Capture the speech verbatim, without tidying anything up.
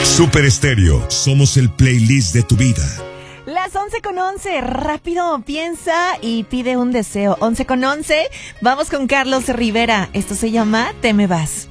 Super Estéreo, somos el playlist de tu vida. Las once con once, rápido, piensa y pide un deseo. Once con once, vamos con Carlos Rivera. Esto se llama Te me vas.